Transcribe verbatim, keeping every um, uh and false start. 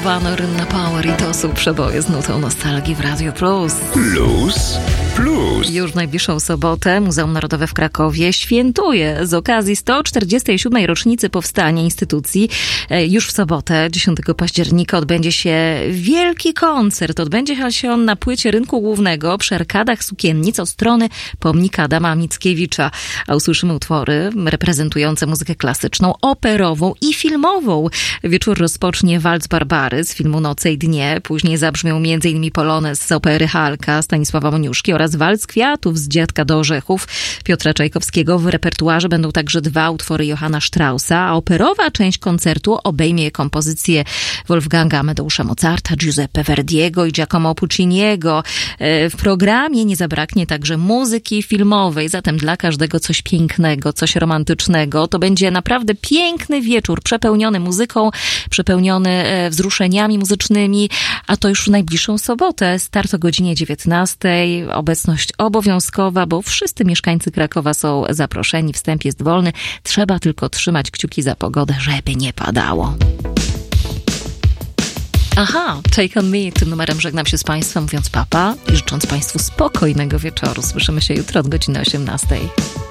Urbano, Rynna Power i to są przeboje z nutą nostalgii w Radio Plus. Plus, plus. Już w najbliższą sobotę Muzeum Narodowe w Krakowie świętuje z okazji sto czterdziestej siódmej rocznicy powstania instytucji. Już w sobotę, dziesiątego października, odbędzie się wielki koncert. Odbędzie się on na płycie Rynku Głównego przy arkadach Sukiennic od strony pomnika Adama Mickiewicza. A usłyszymy utwory reprezentujące muzykę klasyczną, operową i filmową. Wieczór rozpocznie walc Barbary z filmu Noce i dnie. Później zabrzmią między innymi polonez z opery Halka Stanisława Moniuszki oraz walc Kwiatów z Dziadka do Orzechów Piotra Czajkowskiego. W repertuarze będą także dwa utwory Johanna Straussa, a operowa część koncertu obejmie kompozycje Wolfganga Amadeusza Mozarta, Giuseppe Verdiego i Giacomo Pucciniego. W programie nie zabraknie także muzyki filmowej, zatem dla każdego coś pięknego, coś romantycznego. To będzie naprawdę piękny wieczór, przepełniony muzyką, przepełniony wzruszeniami muzycznymi, a to już w najbliższą sobotę. Start o godzinie dziewiętnastej, obecność obowiązkowa, bo wszyscy mieszkańcy Krakowa są zaproszeni, wstęp jest wolny. Trzeba tylko trzymać kciuki za pogodę, żeby nie padało. Aha, Take On Me. Tym numerem żegnam się z Państwem, mówiąc papa i życząc Państwu spokojnego wieczoru. Słyszymy się jutro od godziny osiemnastej.